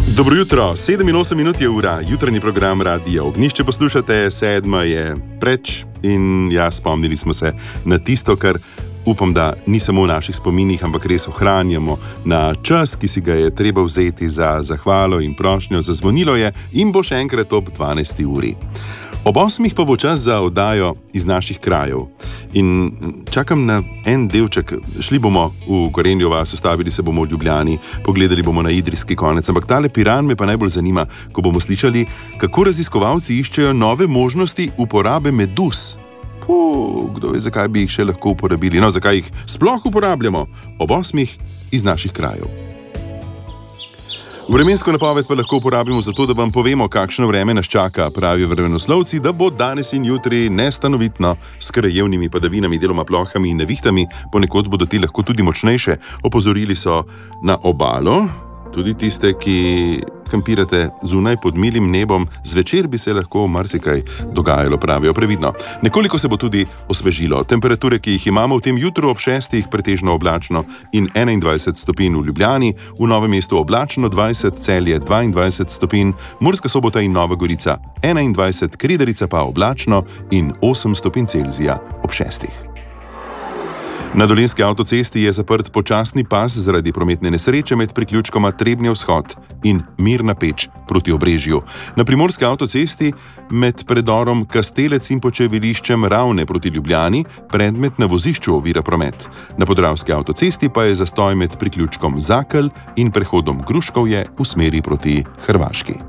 Dobro jutro, 7 in 8 minut je ura, jutranji program Radia Ognjišče poslušate, 7 je preč in ja, spomnili smo se na tisto, kar upam, da ni samo v naših spominih, ampak res ohranjamo na čas, ki si ga je treba vzeti za zahvalo in prošnjo. Zazvonilo je in bo še enkrat ob 12. uri. Ob 8 pa bo čas za oddajo iz naših krajev. In čakam na en delček. Šli bomo v Gorenjo vas, ustavili se bomo v Ljubljani, pogledali bomo na idrijski konec. Ampak tale Piran me pa najbolj zanima, ko bomo slišali, kako raziskovalci iščejo nove možnosti uporabe meduz. Kdo ve, zakaj bi jih še lahko uporabili? No, zakaj jih sploh uporabljamo? Ob 8 iz naših krajev. Vremensko napoved pa lahko uporabimo zato, da vam povemo, kakšno vreme nas čaka. Pravijo vremenoslovci, da bo danes in jutri nestanovitno s krajevnimi padavinami, deloma plohami in nevihtami, ponekod bodo ti lahko tudi močnejše. Opozorili so na obalo, tudi tiste, ki kampirate zunaj pod milim nebom, zvečer bi se lahko marsikaj dogajalo, pravijo previdno. Nekoliko se bo tudi osvežilo. Temperature, ki jih imamo v tem jutru ob 6, pretežno oblačno in 21 stopinj v Ljubljani, v Novem mestu oblačno 20, Celje 22 stopinj, Murska Sobota in Nova Gorica 21, Kredarica pa oblačno in 8 stopinj Celzija ob 6. Na Dolenjski avtocesti je zaprt počasni pas zaradi prometne nesreče med priključkoma Trebnje vzhod in Mirna Peč proti Obrežju. Na Primorski avtocesti med predorom Kastelec in počeviliščem Ravne proti Ljubljani predmet na vozišču ovira promet. Na Podravski avtocesti pa je zastoj med priključkom Zakelj in prehodom Gruškovje v smeri proti Hrvaški.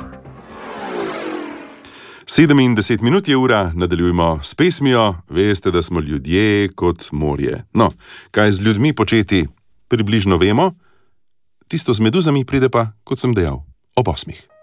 7 in 10 minut je ura, nadaljujemo s pesmijo. Veste, da smo ljudje kot morje. No, kaj z ljudmi početi, približno vemo. Tisto z meduzami pride pa, kot sem dejal, ob 8.